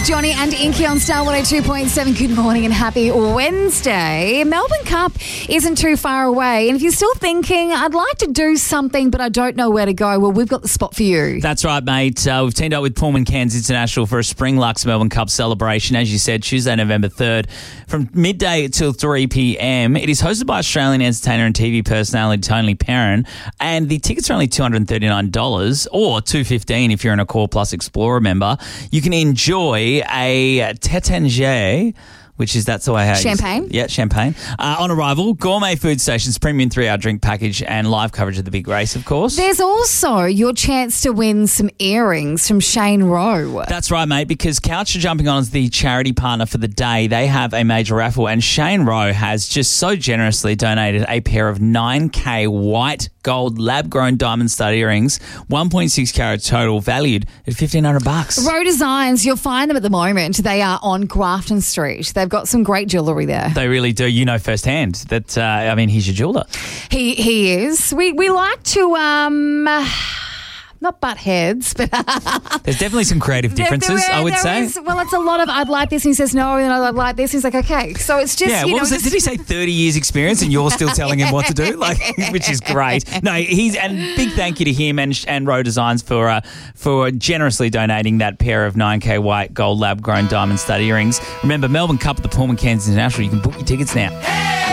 Johnny and Inky on Star 102.7. Good morning and happy Wednesday. Melbourne Cup isn't too far away. And if you're still thinking, I'd like to do something, but I don't know where to go, well, we've got the spot for you. That's right, mate. We've teamed up with Pullman Cairns International for a Spring Lux Melbourne Cup celebration, as you said, Tuesday, November 3rd, from midday till 3 p.m. It is hosted by Australian entertainer and TV personality Tony Perrin, and the tickets are only $239 or $215 if you're an Accor Plus Explorer member. You can enjoy a Tétanger, which is, that's the way how Champagne? Yeah, champagne. On arrival, gourmet food stations, premium 3-hour drink package, and live coverage of the big race, of course. There's also your chance to win some earrings from Shane Rowe. That's right, mate, because Couch are jumping on as the charity partner for the day. They have a major raffle, and Shane Rowe has just so generously donated a pair of 9K white gold lab-grown diamond stud earrings, 1.6 carat total, valued at $1,500. Rowe Designs, you'll find them at the moment. They are on Grafton Street. They've got some great jewellery there. They really do. You know firsthand that, he's your jeweller. He is. We like to... not butt heads, but... There's definitely some creative differences, I would say. It's a lot of, I'd like this, and he says no, and I'd like this. He's like, okay. So it's just, yeah, what was it? Did he say 30 years experience and you're still telling him what to do? Which is great. No, and big thank you to him and Rowe Designs for generously donating that pair of 9K white gold lab grown diamond stud earrings. Remember, Melbourne Cup at the Pullman Cairns International. You can book your tickets now.